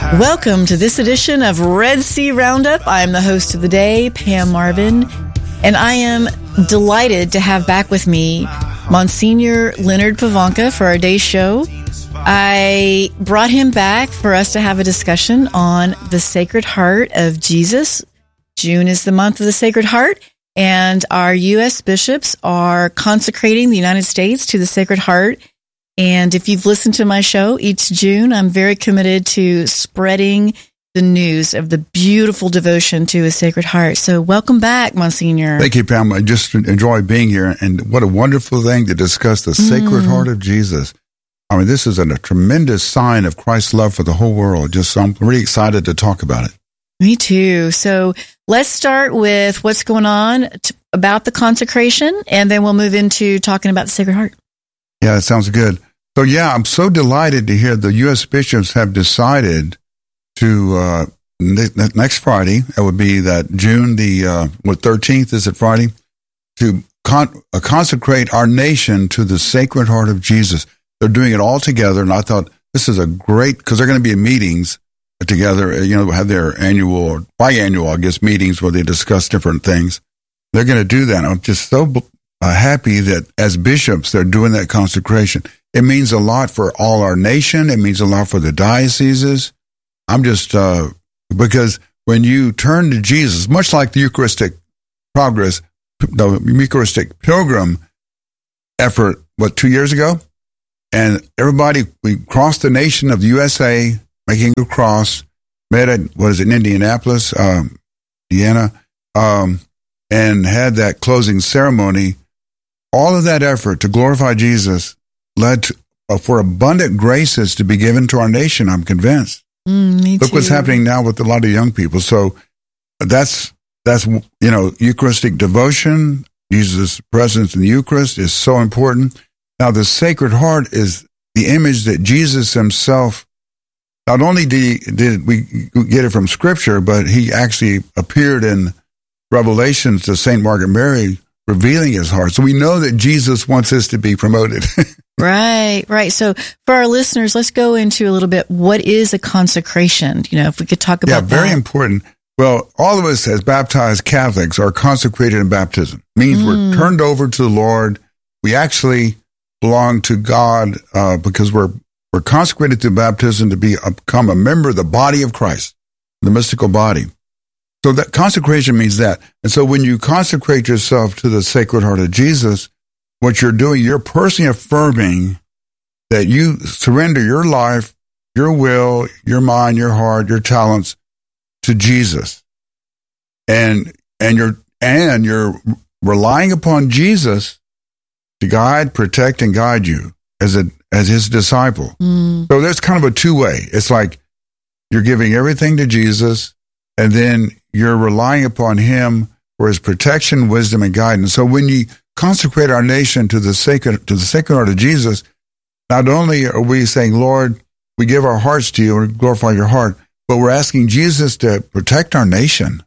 Welcome to this edition of Red Sea Roundup. I'm the host of the day, Pam Marvin, and I am delighted to have back with me Monsignor Leonard Pivonka for our day's show. I brought him back for us to have a discussion on the Sacred Heart of Jesus. June is the month of the Sacred Heart, and our U.S. bishops are consecrating the United States to the Sacred Heart. And if you've listened to my show each June, I'm very committed to spreading the news of the beautiful devotion to a Sacred Heart. So welcome back, Monsignor. Thank you, Pam. I just enjoy being here. And what a wonderful thing to discuss the Sacred Heart of Jesus. I mean, this is a tremendous sign of Christ's love for the whole world. So I'm really excited to talk about it. Me too. So let's start with what's going on about the consecration, and then we'll move into talking about the Sacred Heart. Yeah, that sounds good. So, yeah, I'm so delighted to hear the U.S. bishops have decided to, next Friday, it would be that June the 13th, is it Friday, to consecrate our nation to the Sacred Heart of Jesus. They're doing it all together, and I thought this is a great, because they're going to be in meetings together, have their annual or biannual, I guess, meetings where they discuss different things. They're going to do that. I'm just so happy that as bishops, they're doing that consecration. It means a lot for all our nation. It means a lot for the dioceses. I'm just, because when you turn to Jesus, much like the Eucharistic progress, the Eucharistic pilgrim effort, 2 years ago? And everybody, we crossed the nation of the USA, making a cross, met at, in Indianapolis, Indiana, and had that closing ceremony. All of that effort to glorify Jesus led to, for abundant graces to be given to our nation, I'm convinced. Look what's happening now with a lot of young people. So that's Eucharistic devotion, Jesus' presence in the Eucharist is so important. Now, the Sacred Heart is the image that Jesus himself, not only did we get it from Scripture, but he actually appeared in Revelations to St. Margaret Mary, revealing his heart. So we know that Jesus wants this to be promoted. Right. So for our listeners, let's go into a little bit, what is a consecration? If we could talk about that. Yeah, very important. Well, all of us as baptized Catholics are consecrated in baptism. It means we're turned over to the Lord. We actually belong to God because we're consecrated through baptism to become a member of the body of Christ, the mystical body. So that consecration means that. And so when you consecrate yourself to the Sacred Heart of Jesus, what you're doing, you're personally affirming that you surrender your life, your will, your mind, your heart, your talents to Jesus. And you're relying upon Jesus to guide, protect, and guide you as his disciple. So there's kind of a two-way. It's like you're giving everything to Jesus, and then you're relying upon him for his protection, wisdom, and guidance. So when you consecrate our nation to the Sacred Heart of Jesus, not only are we saying, Lord, we give our hearts to you and glorify your heart, but we're asking Jesus to protect our nation.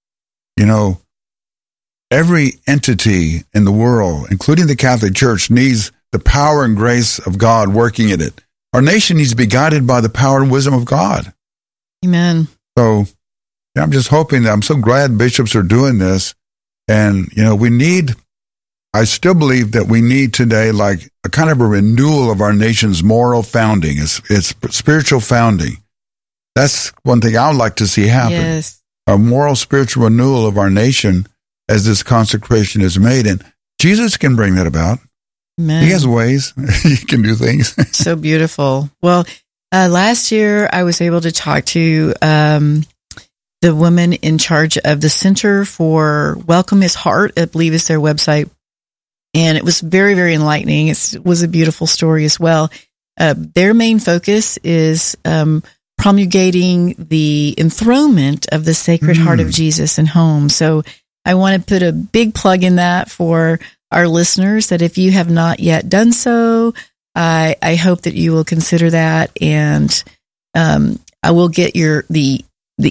Every entity in the world, including the Catholic Church, needs the power and grace of God working in it. Our nation needs to be guided by the power and wisdom of God. Amen. So I'm just hoping that I'm so glad bishops are doing this. And, I still believe that we need today like a kind of a renewal of our nation's moral founding, its spiritual founding. That's one thing I would like to see happen. Yes. A moral, spiritual renewal of our nation as this consecration is made. And Jesus can bring that about. Amen. He has ways. He can do things. So beautiful. Well, last year I was able to talk to the woman in charge of the Center for Welcome His Heart, I believe is their website. And it was very, very enlightening. It was a beautiful story as well. Their main focus is promulgating the enthronement of the Sacred Heart of Jesus in homes. So I want to put a big plug in that for our listeners, that if you have not yet done so, I hope that you will consider that. And I will get the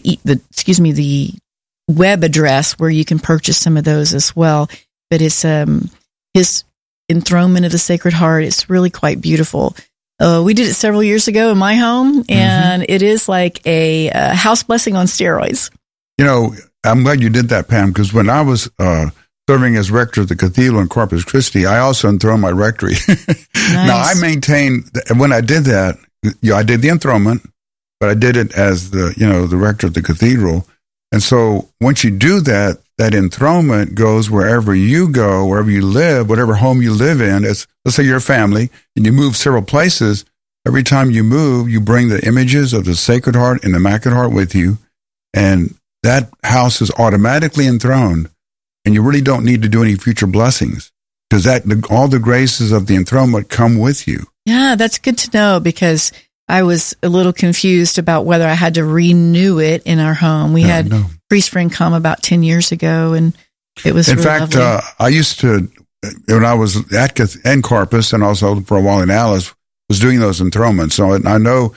web address where you can purchase some of those as well. But it's his enthronement of the Sacred Heart. It's really quite beautiful. We did it several years ago in my home, and it is like a house blessing on steroids. You know, I'm glad you did that, Pam, because when I was serving as rector of the cathedral in Corpus Christi, I also enthroned my rectory. Nice. Now, I maintained, when I did that, I did the enthronement, but I did it as the rector of the cathedral. And so once you do that, that enthronement goes wherever you go, wherever you live, whatever home you live in. Let's say you're a family and you move several places. Every time you move, you bring the images of the Sacred Heart and the Immaculate Heart with you. And that house is automatically enthroned. And you really don't need to do any future blessings because all the graces of the enthronement come with you. Yeah, that's good to know because I was a little confused about whether I had to renew it in our home. We had priest friend come about 10 years ago, and it was in fact, I used to, when I was in Corpus and also for a while in Alice, was doing those enthronements. So I know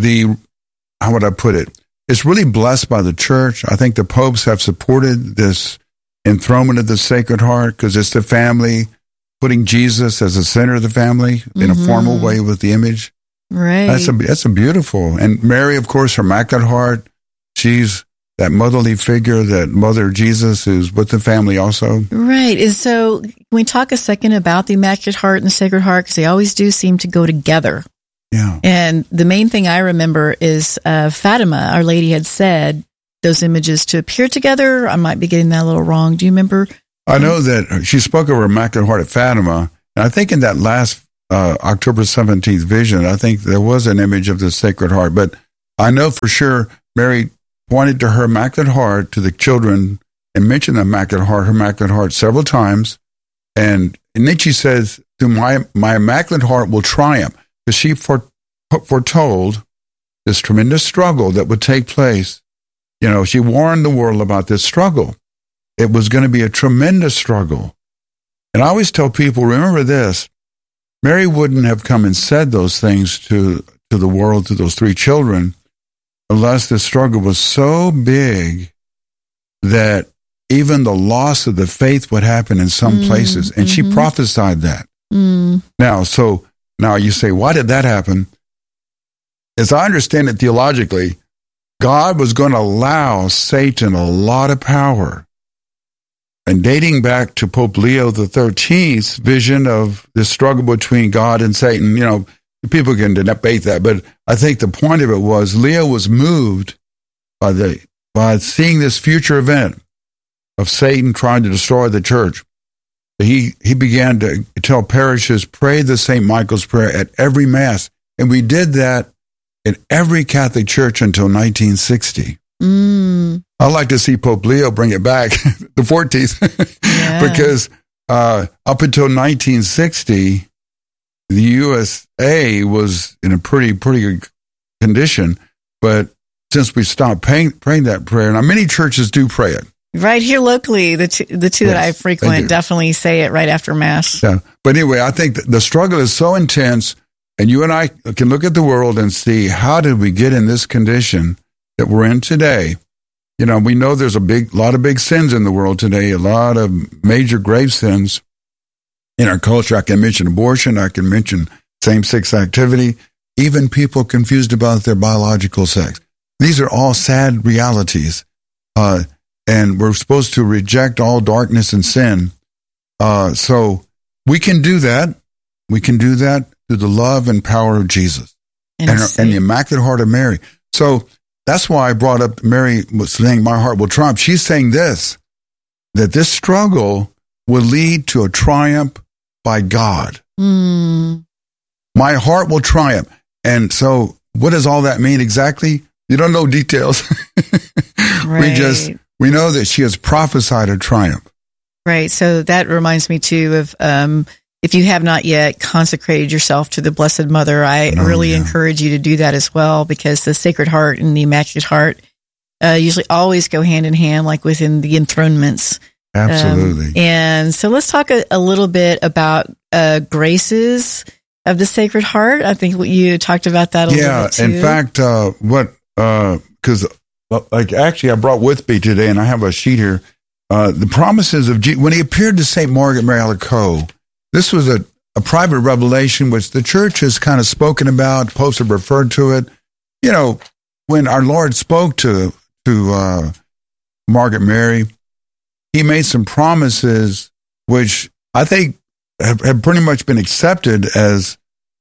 how would I put it? It's really blessed by the church. I think the popes have supported this enthronement of the Sacred Heart because it's the family putting Jesus as the center of the family in a formal way with the image. Right. That's a beautiful. And Mary, of course, her Immaculate Heart, she's that motherly figure, that Mother Jesus is with the family also. Right. And so can we talk a second about the Immaculate Heart and the Sacred Heart? Because they always do seem to go together. Yeah. And the main thing I remember is Fatima, Our Lady had said those images to appear together. I might be getting that a little wrong. Do you remember? I know that she spoke of her Immaculate Heart at Fatima. And I think in that last October 17th vision, I think there was an image of the Sacred Heart. But I know for sure Mary pointed to her Immaculate Heart to the children and mentioned the Immaculate Heart, her Immaculate Heart several times. And then she says, my Immaculate Heart will triumph. Because she foretold this tremendous struggle that would take place. You know, she warned the world about this struggle. It was going to be a tremendous struggle. And I always tell people, remember this, Mary wouldn't have come and said those things to the world, to those three children, unless the struggle was so big that even the loss of the faith would happen in some places. And she prophesied that. Now you say, why did that happen? As I understand it theologically, God was going to allow Satan a lot of power. And dating back to Pope Leo XIII's vision of the struggle between God and Satan, you know, people can debate that, but I think the point of it was Leo was moved by seeing this future event of Satan trying to destroy the church. He began to tell parishes, pray the St. Michael's prayer at every Mass. And we did that in every Catholic church until 1960. I'd like to see Pope Leo bring it back, the 14th, because up until 1960, the USA was in a pretty good condition. But since we stopped praying that prayer, now many churches do pray it. Right here locally, the two that I frequent definitely say it right after Mass. Yeah. But anyway, I think the struggle is so intense, and you and I can look at the world and see how did we get in this condition that we're in today. You know, we know there's a lot of big sins in the world today, a lot of major grave sins in our culture. I can mention abortion, I can mention same-sex activity, even people confused about their biological sex. These are all sad realities. And we're supposed to reject all darkness and sin. So we can do that. We can do that through the love and power of Jesus and the Immaculate Heart of Mary. So that's why I brought up Mary was saying, my heart will triumph. She's saying this, that this struggle will lead to a triumph by God. My heart will triumph. And so what does all that mean exactly? You don't know details. Right. We know that she has prophesied a triumph. Right. So that reminds me too of if you have not yet consecrated yourself to the Blessed Mother, I really encourage you to do that as well, because the Sacred Heart and the Immaculate Heart usually always go hand in hand, like within the enthronements. Absolutely. And so let's talk a little bit about graces of the Sacred Heart. I think you talked about that a little bit too. In fact, because actually I brought with me today, and I have a sheet here, the promises of Jesus. When he appeared to St. Margaret Mary Alacoque, this was a private revelation, which the church has kind of spoken about, popes have referred to it. You know, when our Lord spoke to Margaret Mary, he made some promises which I think have pretty much been accepted as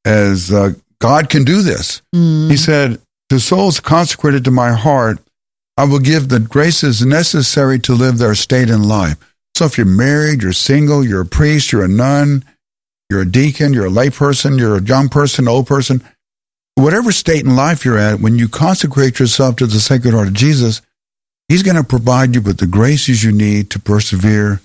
God can do this. He said, to souls consecrated to my heart, I will give the graces necessary to live their state in life. So if you're married, you're single, you're a priest, you're a nun, you're a deacon, you're a lay person, you're a young person, old person, whatever state in life you're at, when you consecrate yourself to the Sacred Heart of Jesus, he's going to provide you with the graces you need to persevere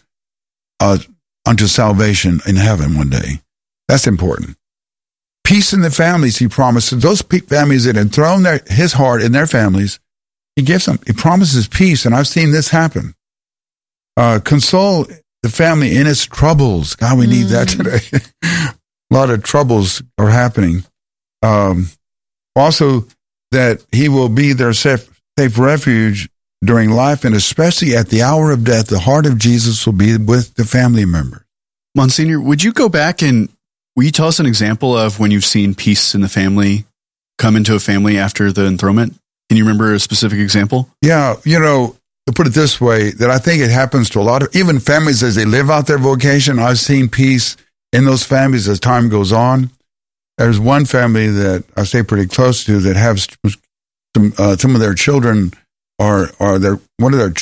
unto salvation in heaven one day. That's important. Peace in the families, he promises. Those families that enthrone his heart in their families, he gives them. He promises peace, and I've seen this happen. Console the family in its troubles. God, we need that today. A lot of troubles are happening. Also, that he will be their safe refuge during life, and especially at the hour of death, the heart of Jesus will be with the family member. Monsignor, would you go back and will you tell us an example of when you've seen peace in the family come into a family after the enthronement? Can you remember a specific example? Yeah, you know, to put it this way, that I think it happens to a lot of, even families as they live out their vocation. I've seen peace in those families as time goes on. There's one family that I stay pretty close to that have some of their children are one of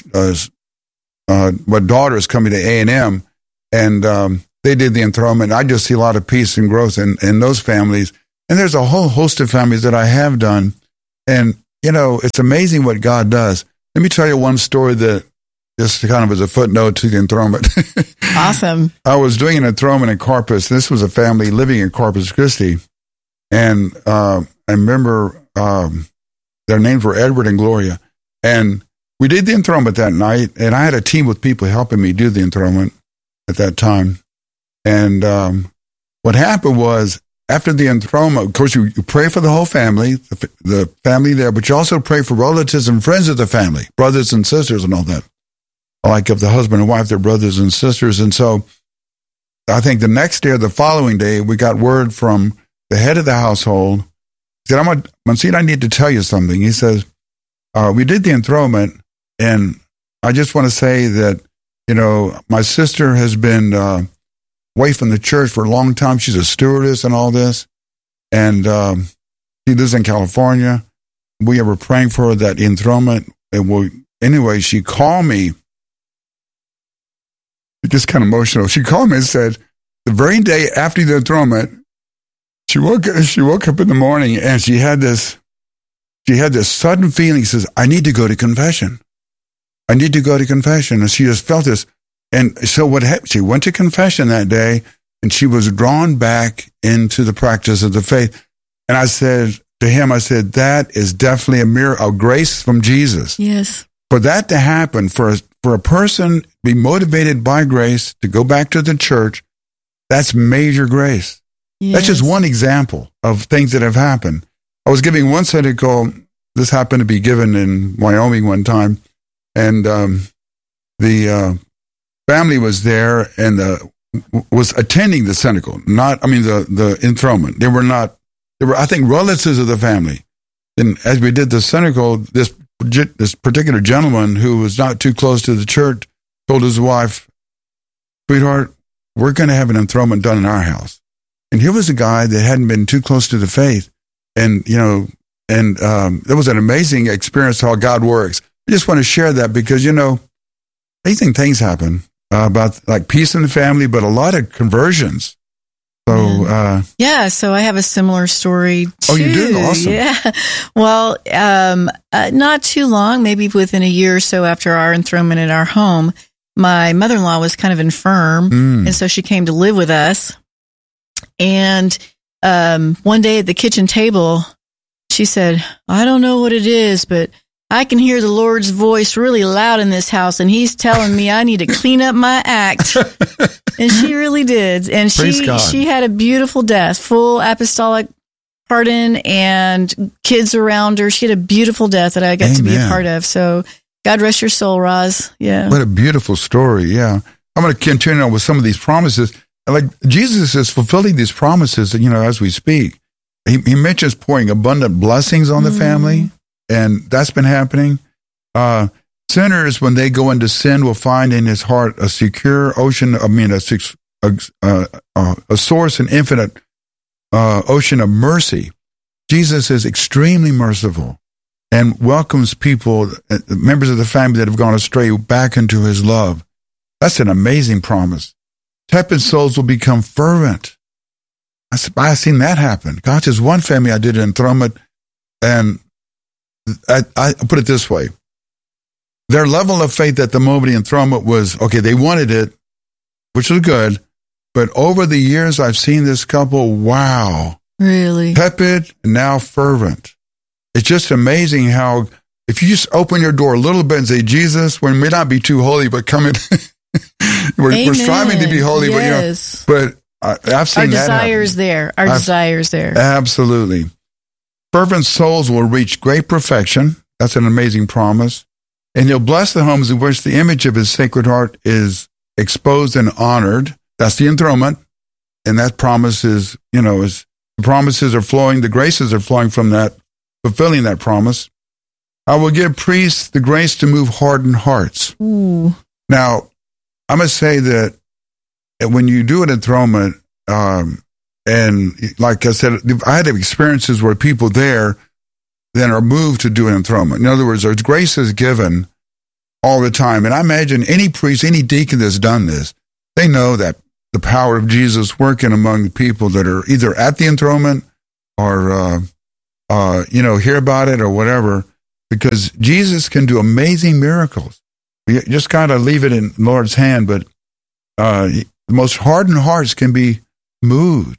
their daughters coming to A&M, and they did the enthronement. I just see a lot of peace and growth in those families. And there's a whole host of families that I have done. And, you know, it's amazing what God does. Let me tell you one story that just kind of as a footnote to the enthronement. Awesome. I was doing an enthronement in Corpus. This was a family living in Corpus Christi. And I remember their names were Edward and Gloria. And we did the enthronement that night. And I had a team with people helping me do the enthronement at that time. And what happened was, after the enthronement, of course, you pray for the whole family, the family there, but you also pray for relatives and friends of the family, brothers and sisters and all that. Like if the husband and wife, they're brothers and sisters. And so I think the next day or the following day, we got word from the head of the household. He said, Monsignor, I need to tell you something. He says, we did the enthronement, and I just want to say that, you know, my sister has been away from the church for a long time. She's a stewardess and all this. And she lives in California. We were praying for her that enthronement. Anyway, she called me. It's just kind of emotional. She called me and said, the very day after the enthronement, she woke up in the morning and she had this sudden feeling. She says, I need to go to confession. I need to go to confession. And she just felt this. And so what happened? She went to confession that day, and she was drawn back into the practice of the faith. And I said to him, that is definitely a miracle, a grace from Jesus. Yes. For that to happen, for a person to be motivated by grace to go back to the church, that's major grace. Yes. That's just one example of things that have happened. I was giving one Sunday call. This happened to be given in Wyoming one time, and the family was there and was attending the cenacle. The enthronement. They were, I think, relatives of the family. And as we did the cenacle, this particular gentleman who was not too close to the church told his wife, sweetheart, we're going to have an enthronement done in our house. And here was a guy that hadn't been too close to the faith. And, you know, it was an amazing experience how God works. I just want to share that because, you know, amazing things happen. About like peace in the family, but a lot of conversions. So, so I have a similar story too. Oh, you do? Awesome. Yeah. Well, not too long, maybe within a year or so after our enthronement at our home, my mother-in-law was kind of infirm. And so she came to live with us. And one day at the kitchen table, she said, I don't know what it is, but I can hear the Lord's voice really loud in this house, and he's telling me I need to clean up my act. And she really did. And she had a beautiful death, full apostolic pardon and kids around her. She had a beautiful death that I got to be a part of. So God rest your soul, Roz. Yeah. What a beautiful story. Yeah. I'm going to continue on with some of these promises. like Jesus is fulfilling these promises, as we speak. He mentions pouring abundant blessings on the family, and that's been happening. Sinners, when they go into sin, will find in his heart a secure ocean, a source, an infinite ocean of mercy. Jesus is extremely merciful and welcomes people, members of the family that have gone astray, back into his love. That's an amazing promise. Tepid souls will become fervent. I've seen that happen. Gosh, there's one family I did an enthronement, and I put it this way. Their level of faith at the moment of the enthronement was, okay, they wanted it, which was good, but over the years I've seen this couple, wow. Really? Tepid and now fervent. It's just amazing how, if you just open your door a little bit and say, Jesus, we may not be too holy, but come in. we're striving to be holy, yes. but I've seen that happen. Our desires there. Absolutely. Fervent souls will reach great perfection. That's an amazing promise. And he'll bless the homes in which the image of his sacred heart is exposed and honored. That's the enthronement. And that promise is, the promises are flowing, the graces are flowing from that, fulfilling that promise. I will give priests the grace to move hardened hearts. Ooh. Now, I must say that when you do an enthronement, and like I said, I had experiences where people there then are moved to do an enthronement. In other words, there's grace is given all the time. And I imagine any priest, any deacon that's done this, they know that the power of Jesus working among people that are either at the enthronement or, hear about it or whatever, because Jesus can do amazing miracles. You just kind of leave it in the Lord's hand, but the most hardened hearts can be moved.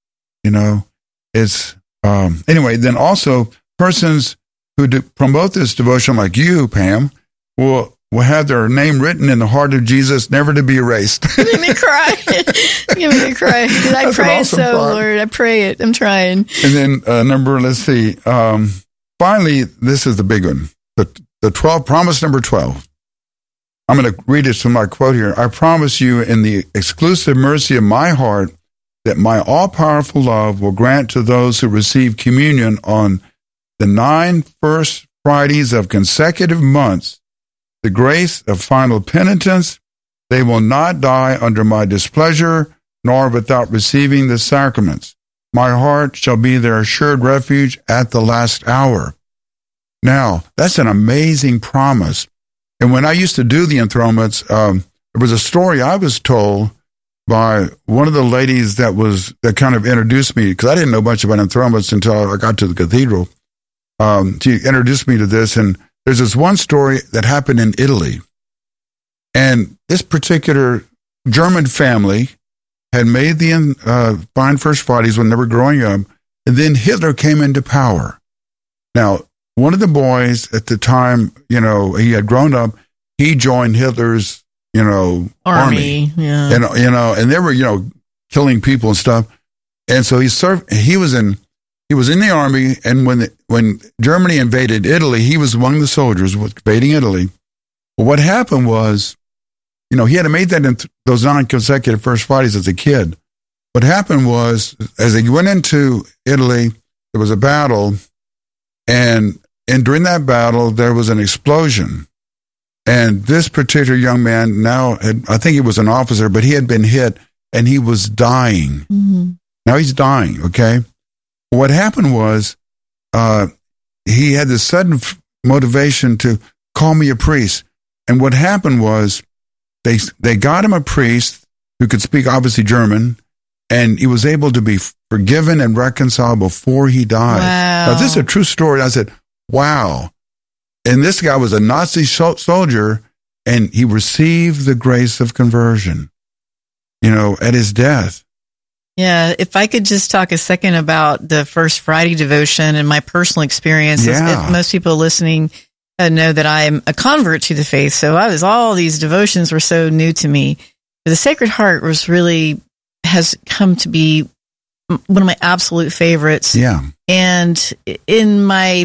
It's anyway. Then also persons who promote this devotion, like you, Pam, will have their name written in the heart of Jesus, never to be erased. Give me cry. Give me a cry. I pray awesome it so, part. Lord. I pray it. I'm trying. And then let's see. Finally, this is the big one. The 12, promise number 12. I'm going to read it from my quote here. I promise you in the exclusive mercy of my heart that my all-powerful love will grant to those who receive communion on the 9 first Fridays of consecutive months the grace of final penitence. They will not die under my displeasure, nor without receiving the sacraments. My heart shall be their assured refuge at the last hour. Now, that's an amazing promise. And when I used to do the enthronements, there was a story I was told by one of the ladies that kind of introduced me, because I didn't know much about enthronements until I got to the cathedral. She introduced me to this, and there's this one story that happened in Italy. And this particular German family had made the Fine First Fridays when they were growing up, and then Hitler came into power. Now, one of the boys at the time, he had grown up, he joined Hitler's, army. Yeah. And they were, killing people and stuff. And so he was in the army, and when Germany invaded Italy, he was among the soldiers invading Italy. But what happened was, he had made that in those 9 consecutive First Fridays as a kid. What happened was, as they went into Italy, there was a battle, and during that battle, there was an explosion. And this particular young man I think he was an officer, but he had been hit, and he was dying. Mm-hmm. Now he's dying, okay? What happened was, he had this sudden motivation to call me a priest. And what happened was, they got him a priest who could speak obviously German, and he was able to be forgiven and reconciled before he died. Wow. Now, this is a true story. I said, wow. And this guy was a Nazi soldier, and he received the grace of conversion, at his death. Yeah, if I could just talk a second about the First Friday devotion and my personal experience. Yeah. If most people listening know that I'm a convert to the faith, so all these devotions were so new to me. But the Sacred Heart has come to be one of my absolute favorites. Yeah. And in my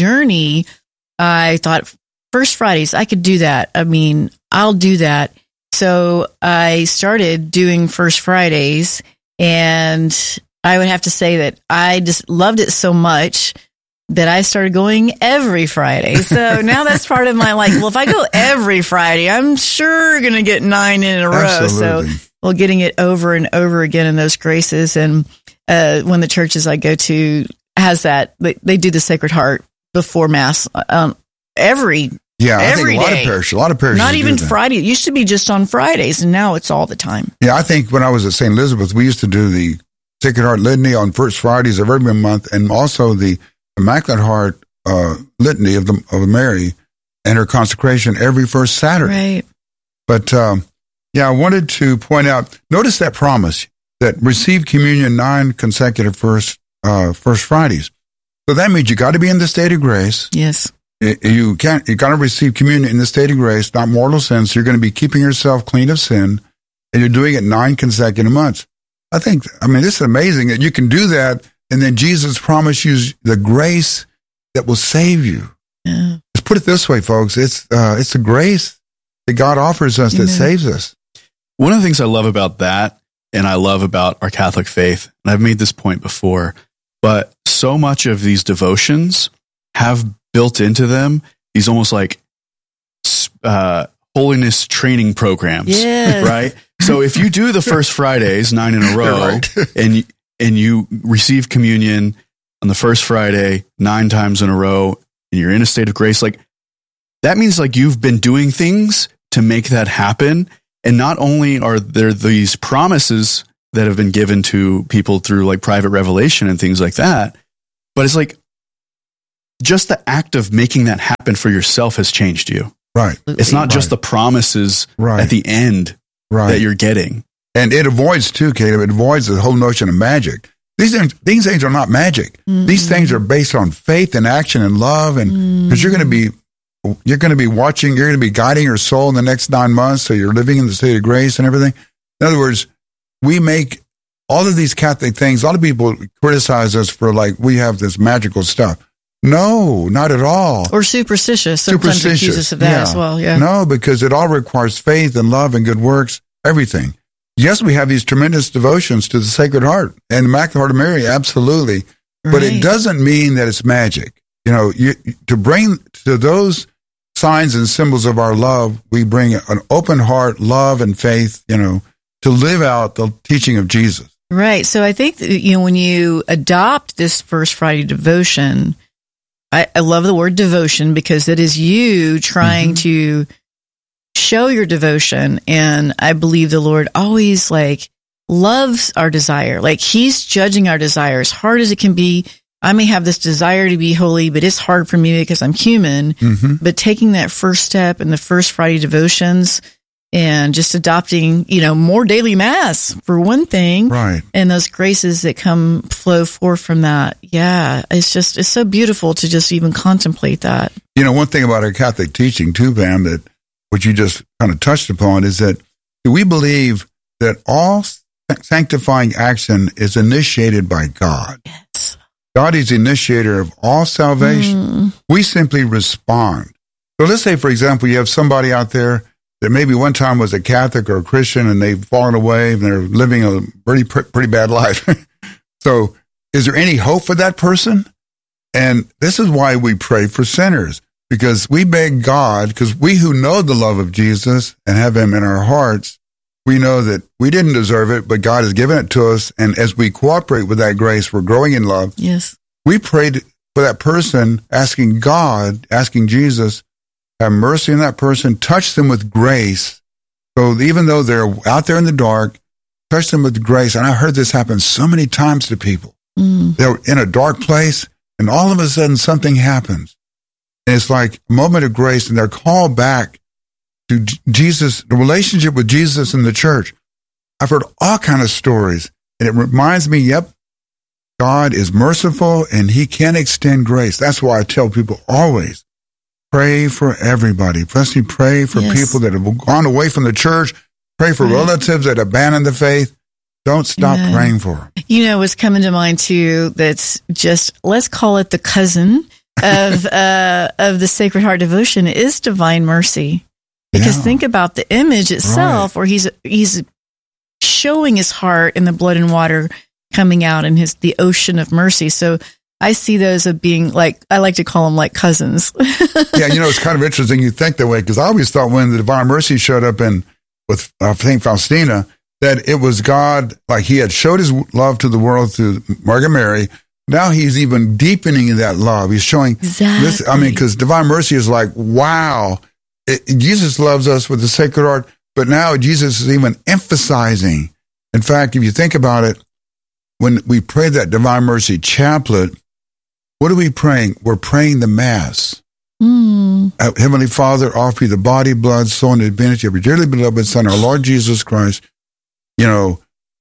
journey, I thought First Fridays, I could do that. I mean, I'll do that. So I started doing First Fridays, and I would have to say that I just loved it so much that I started going every Friday. So now that's part of my, like, well, if I go every Friday, I'm sure going to get 9 in a row. Absolutely. So, well, getting it over and over again in those graces. And when the churches I go to has that, they do the Sacred Heart before Mass every Yeah, I think day. a lot of parishes Not do even that. Friday. It used to be just on Fridays, and now it's all the time. Yeah, I think when I was at St. Elizabeth, we used to do the Sacred Heart Litany on first Fridays of every month, and also the Immaculate Heart Litany of Mary and her consecration every first Saturday. Right. But I wanted to point out, notice that promise that receive communion 9 consecutive first Fridays. So that means you got to be in the state of grace. Yes. You got to receive communion in the state of grace, not mortal sin. So you're going to be keeping yourself clean of sin, and you're doing it 9 consecutive months. This is amazing that you can do that, and then Jesus promised you the grace that will save you. Yeah. Let's put it this way, folks. It's the grace that God offers us that saves us. One of the things I love about that, and I love about our Catholic faith, and I've made this point before, but so much of these devotions have built into them these almost like holiness training programs, Yes. right? So if you do the first Fridays 9 in a row, Right. and you receive communion on the first Friday 9 times in a row, and you're in a state of grace, like that means like you've been doing things to make that happen. And not only are there these promises that have been given to people through like private revelation and things like that, but it's like just the act of making that happen for yourself has changed you. Right. It's not just the promises at the end that you're getting. And it avoids too, Caleb, it avoids the whole notion of magic. These things are not magic. Mm-hmm. These things are based on faith and action and love, and because you're going to be watching, you're going to be guiding your soul in the next 9 months, so you're living in the state of grace and everything. In other words, we make all of these Catholic things. A lot of people criticize us for like we have this magical stuff. No, not at all. Or superstitious. Sometimes accuse us of that as well. Yeah. No, because it all requires faith and love and good works, everything. Yes, we have these tremendous devotions to the Sacred Heart and Immaculate Heart of Mary, absolutely. But Right. it doesn't mean that it's magic. To bring to those signs and symbols of our love, we bring an open heart, love, and faith, to live out the teaching of Jesus. Right. So I think that, when you adopt this First Friday devotion, I love the word devotion because it is you trying to show your devotion. And I believe the Lord always loves our desire. Like he's judging our desire as hard as it can be. I may have this desire to be holy, but it's hard for me because I'm human. Mm-hmm. But taking that first step in the First Friday devotions and just adopting, more daily Mass for one thing. Right. And those graces that flow forth from that. Yeah. It's so beautiful to just even contemplate that. One thing about our Catholic teaching too, Pam, that what you just kind of touched upon is that we believe that all sanctifying action is initiated by God. Yes. God is the initiator of all salvation. We simply respond. So let's say, for example, you have somebody out there that maybe one time was a Catholic or a Christian and they've fallen away and they're living a pretty bad life. So is there any hope for that person? And this is why we pray for sinners, because we beg God, because we who know the love of Jesus and have him in our hearts, we know that we didn't deserve it, but God has given it to us. And as we cooperate with that grace, we're growing in love. Yes. We prayed for that person, asking Jesus, have mercy on that person, touch them with grace. So even though they're out there in the dark, touch them with grace. And I heard this happen so many times to people. They're in a dark place, and all of a sudden something happens. And it's like a moment of grace, and they're called back to Jesus, the relationship with Jesus in the church. I've heard all kinds of stories, and it reminds me, God is merciful, and he can extend grace. That's why I tell people always, pray for everybody. Especially pray for people that have gone away from the church. Pray for relatives that abandoned the faith. Don't stop praying for them. What's coming to mind too, that's just, let's call it the cousin of the Sacred Heart devotion, is Divine Mercy. Because think about the image itself, where he's showing his heart in the blood and water coming out in the ocean of mercy. So I see those as being like, I like to call them like cousins. Yeah, it's kind of interesting you think that way, because I always thought when the Divine Mercy showed up with St. Faustina, that it was God, like he had showed his love to the world through Margaret Mary. Now he's even deepening that love. He's showing this. I mean, because Divine Mercy is like, wow, Jesus loves us with the Sacred Heart, but now Jesus is even emphasizing. In fact, if you think about it, when we pray that Divine Mercy chaplet, what are we praying? We're praying the Mass. Heavenly Father, offer you the body, blood, soul, and divinity of your dearly beloved Son, our Lord Jesus Christ, and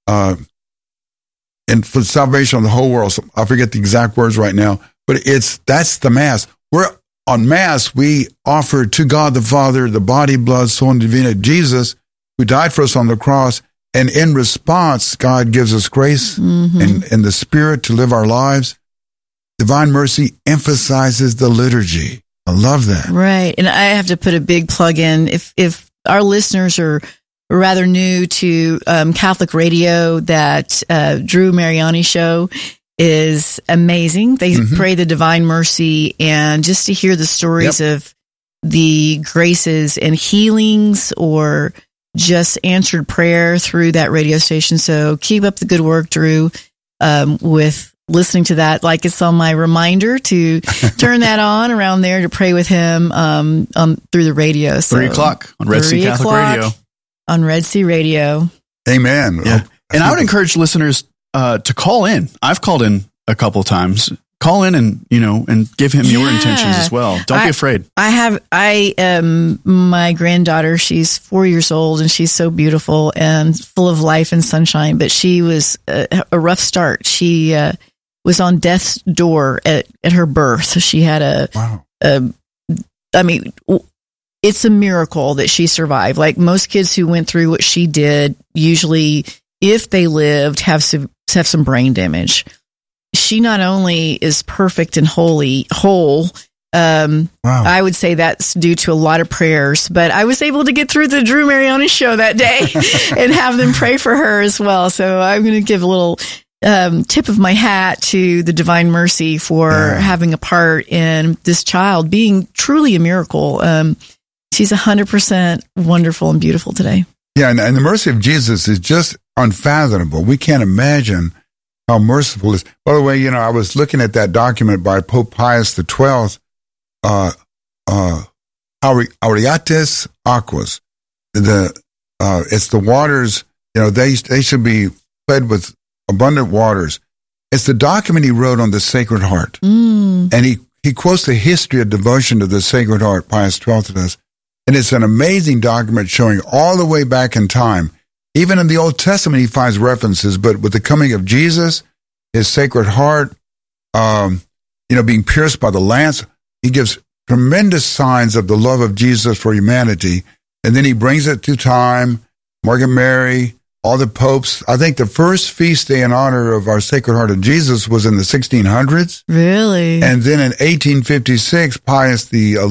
for the salvation of the whole world. So I forget the exact words right now, but that's the Mass. We're on Mass, we offer to God the Father the body, blood, soul, and divinity of Jesus, who died for us on the cross. And in response, God gives us grace and the Spirit to live our lives. Divine Mercy emphasizes the liturgy. I love that. Right. And I have to put a big plug in. If our listeners are rather new to Catholic radio, that Drew Mariani show is amazing. They pray the Divine Mercy, and just to hear the stories of the graces and healings or just answered prayer through that radio station. So keep up the good work, Drew, with listening to that. Like, it's on my reminder to turn that on around there to pray with him through the radio. So 3:00 on Red Sea Catholic Radio. On Red Sea Radio. Amen. Yeah. And I would encourage listeners to call in. I've called in a couple of times. Call in and give him your intentions as well. Don't be afraid. My granddaughter, she's 4 years old, and she's so beautiful and full of life and sunshine, but she was a rough start. She was on death's door at her birth. She had it's a miracle that she survived. Like most kids who went through what she did, usually, if they lived, have some brain damage. She not only is perfect and whole. I would say that's due to a lot of prayers, but I was able to get through the Drew Mariani show that day and have them pray for her as well. So I'm going to give a little tip of my hat to the Divine Mercy for having a part in this child being truly a miracle. She's 100% wonderful and beautiful today. Yeah, and the mercy of Jesus is just unfathomable. We can't imagine how merciful it is. By the way, I was looking at that document by Pope Pius XII, Auriatis Aquas. It's the waters, they should be fed with abundant waters. It's the document he wrote on the Sacred Heart. And he quotes the history of devotion to the Sacred Heart, Pius XII does. And it's an amazing document showing all the way back in time. Even in the Old Testament, he finds references, but with the coming of Jesus, his Sacred Heart, being pierced by the lance, he gives tremendous signs of the love of Jesus for humanity. And then he brings it to time, Margaret Mary, all the popes. I think the first feast day in honor of our Sacred Heart of Jesus was in the 1600s. Really? And then in 1856, Pius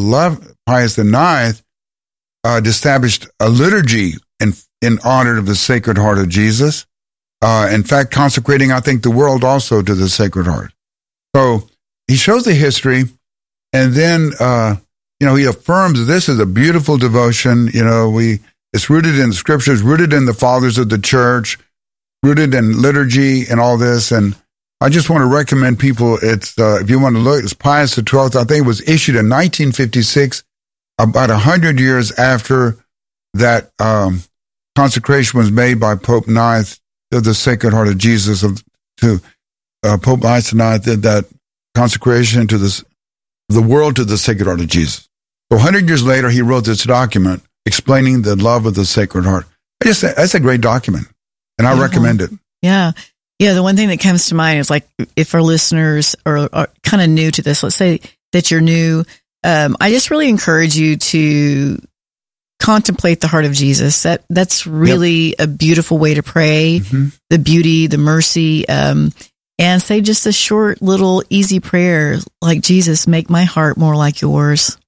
IX established a liturgy in honor of the Sacred Heart of Jesus. In fact, consecrating, I think, the world also to the Sacred Heart. So he shows the history, and then, he affirms this is a beautiful devotion. It's rooted in the Scriptures, rooted in the fathers of the Church, rooted in liturgy and all this. And I just want to recommend people, it's if you want to look, it's Pius XII. I think it was issued in 1956, about 100 years after that consecration was made by Pope IX of the Sacred Heart of Jesus. Pope Pius IX did that consecration to the world to the Sacred Heart of Jesus. So 100 years later, he wrote this document explaining the love of the Sacred Heart. That's a great document, and I recommend it. Yeah. Yeah, the one thing that comes to mind is, like, if our listeners are kind of new to this, let's say that you're new, I just really encourage you to contemplate the heart of Jesus. That's really a beautiful way to pray, the beauty, the mercy, and say just a short, little, easy prayer like, Jesus, make my heart more like yours.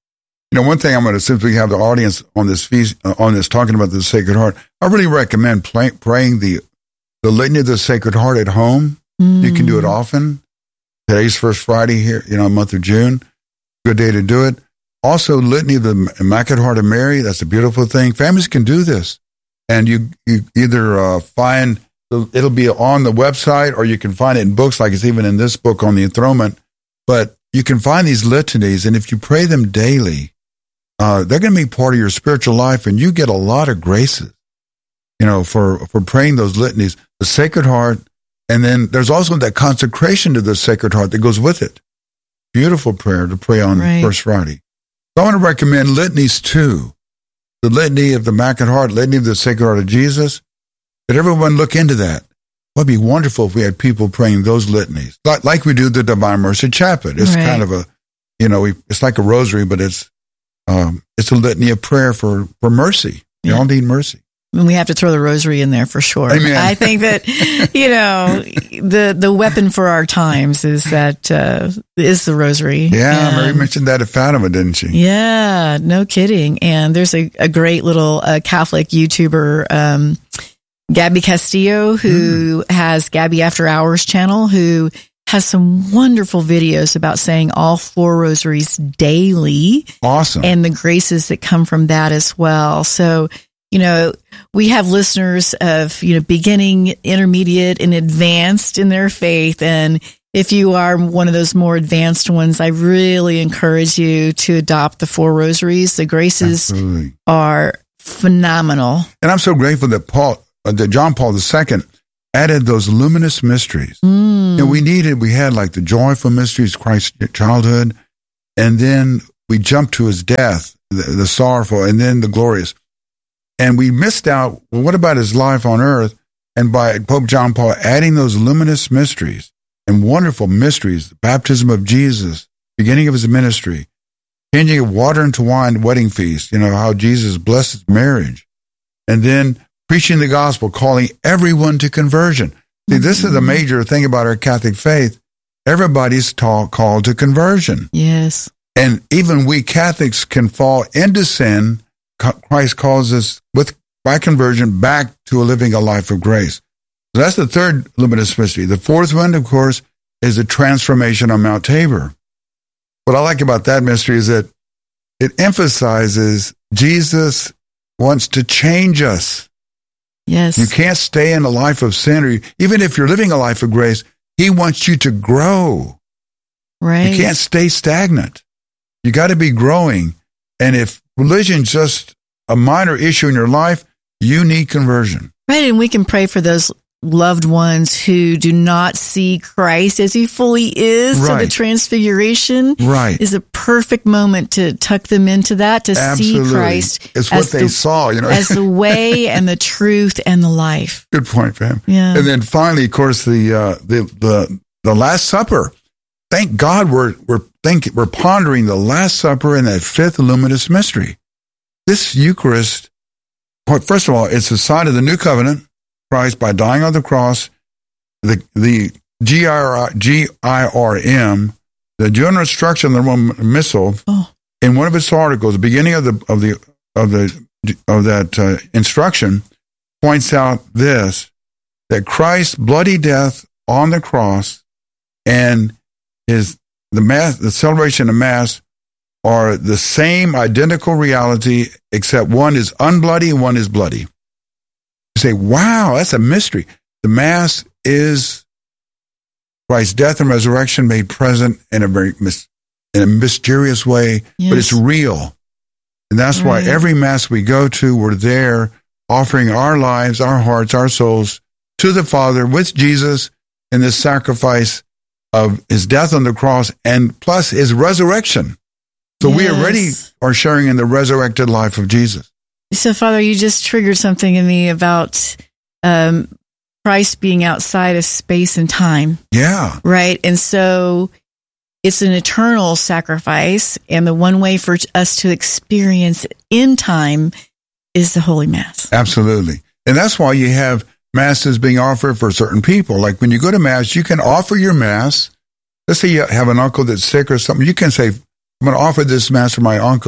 One thing I'm going to simply have the audience on this feast, on this talking about the Sacred Heart. I really recommend praying the Litany of the Sacred Heart at home. You can do it often. Today's First Friday here, month of June. Good day to do it. Also, Litany of the Immaculate Heart of Mary. That's a beautiful thing. Families can do this, and you either find it'll be on the website, or you can find it in books, like it's even in this book on the Enthronement. But you can find these litanies, and if you pray them daily, they're going to be part of your spiritual life, and you get a lot of graces, for praying those litanies, the Sacred Heart, and then there's also that consecration to the Sacred Heart that goes with it. Beautiful prayer to pray on First Friday. So I want to recommend litanies too. The Litany of the Immaculate Heart, Litany of the Sacred Heart of Jesus. But everyone look into that. It would be wonderful if we had people praying those litanies, like we do the Divine Mercy Chaplet. It's kind of it's like a rosary, but it's a litany of prayer for mercy. We all need mercy. And we have to throw the rosary in there for sure. Amen. I think that, the weapon for our times is the rosary. Yeah, Mary mentioned that at Fatima, didn't she? Yeah, no kidding. And there's a great little Catholic YouTuber, Gabby Castillo, who has Gabby After Hours channel, who has some wonderful videos about saying all 4 rosaries daily. Awesome. And the graces that come from that as well. So, we have listeners of, beginning, intermediate, and advanced in their faith. And if you are one of those more advanced ones, I really encourage you to adopt the 4 rosaries. The graces are phenomenal. And I'm so grateful that John Paul II added those luminous mysteries. We had like the joyful mysteries, Christ's childhood, and then we jumped to his death, the sorrowful, and then the glorious. And we missed out, well, what about his life on earth? And by Pope John Paul adding those luminous mysteries and wonderful mysteries, the baptism of Jesus, beginning of his ministry, changing of water into wine, wedding feast, how Jesus blessed his marriage, and then preaching the gospel, calling everyone to conversion. See, this is a major thing about our Catholic faith. Everybody's called to conversion. Yes. And even we Catholics can fall into sin. Christ calls us by conversion back to living a life of grace. So that's the third luminous mystery. The fourth one, of course, is the transformation on Mount Tabor. What I like about that mystery is that it emphasizes Jesus wants to change us. Yes. You can't stay in a life of sin, or even if you're living a life of grace, he wants you to grow. Right. You can't stay stagnant. You got to be growing. And if religion's just a minor issue in your life, you need conversion. Right, and we can pray for those loved ones who do not see Christ as he fully is. Right. So the transfiguration is a perfect moment to tuck them into that, to see Christ. It's what they saw, as the way and the truth and the life. Good point, Pam. Yeah. And then finally, of course, the Last Supper. Thank God we're pondering the Last Supper and that fifth luminous mystery. This Eucharist, first of all, it's a sign of the new covenant. Christ, by dying on the cross, the GIRM, the General Instruction of the Roman Missal, in one of its articles, the beginning of that instruction, points out this: that Christ's bloody death on the cross and the celebration of Mass are the same identical reality, except one is unbloody and one is bloody. You say, wow, that's a mystery. The Mass is Christ's death and resurrection made present in a mysterious way, but it's real. And that's why every Mass we go to, we're there offering our lives, our hearts, our souls to the Father with Jesus in this sacrifice of his death on the cross and plus his resurrection. So we already are sharing in the resurrected life of Jesus. So, Father, you just triggered something in me about Christ being outside of space and time. Yeah. Right? And so it's an eternal sacrifice, and the one way for us to experience it in time is the Holy Mass. Absolutely. And that's why you have Masses being offered for certain people. Like when you go to Mass, you can offer your Mass. Let's say you have an uncle that's sick or something. You can say, I'm going to offer this Mass for my uncle.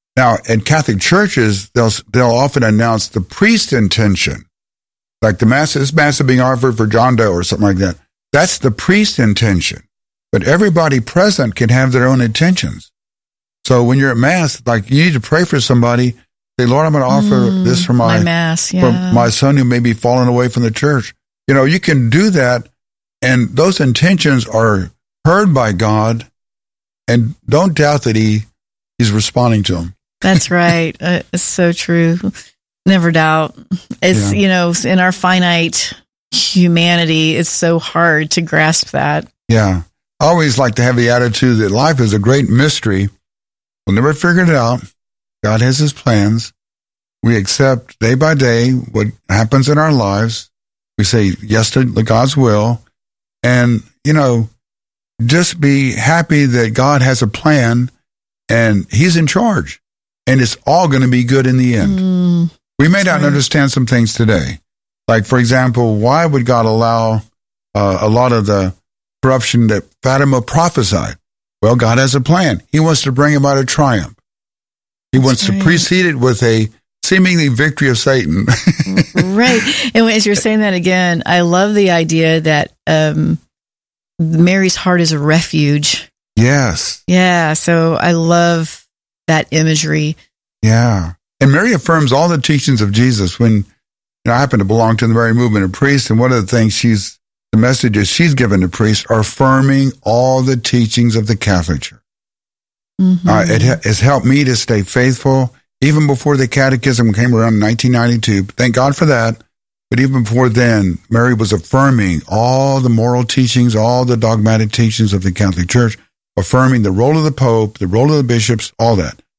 Now, in Catholic churches, they'll often announce the priest intention, like this mass is being offered for John Doe or something like that. That's the priest intention. But everybody present can have their own intentions. So when you're at mass, like you need to pray for somebody. Say, Lord, I'm going to offer this for my mass, for my son who may be falling away from the church. You can do that, and those intentions are heard by God, and don't doubt that He's responding to them. That's right. It's so true. Never doubt. It's, in our finite humanity, it's so hard to grasp that. Yeah. I always like to have the attitude that life is a great mystery. We'll never figure it out. God has His plans. We accept day by day what happens in our lives. We say yes to God's will. And, just be happy that God has a plan and He's in charge. And it's all going to be good in the end. We may not understand some things today. Like, for example, why would God allow a lot of the corruption that Fatima prophesied? Well, God has a plan. He wants to bring about a triumph. He wants to precede it with a seemingly victory of Satan. Right. And as you're saying that again, I love the idea that Mary's heart is a refuge. Yes. Yeah. So I love that imagery. Yeah. And Mary affirms all the teachings of Jesus. When I happen to belong to the Mary movement of priests, and one of the things the messages she's given to priests are affirming all the teachings of the Catholic Church. It has helped me to stay faithful, even before the Catechism came around in 1992. Thank God for that. But even before then, Mary was affirming all the moral teachings, all the dogmatic teachings of the Catholic Church, affirming the role of the Pope, the role of the bishops, all that.